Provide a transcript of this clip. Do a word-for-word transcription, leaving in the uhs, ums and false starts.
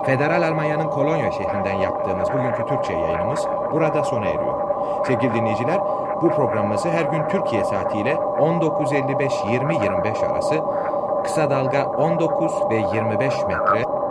Federal Almanya'nın Kolonya şehrinden yaptığımız bugünkü Türkçe yayınımız burada sona eriyor. Sevgili dinleyiciler, bu programımızı her gün Türkiye saatiyle on dokuz elli beş yirmi yirmi beş arası kısa dalga on dokuz ve yirmi beş metre